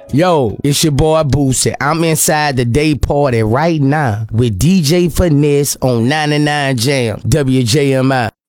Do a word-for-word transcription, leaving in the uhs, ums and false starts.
Yo, it's your boy Boosie. I'm inside the day party right now with D J Finesse on ninety-nine Jam, W J M I.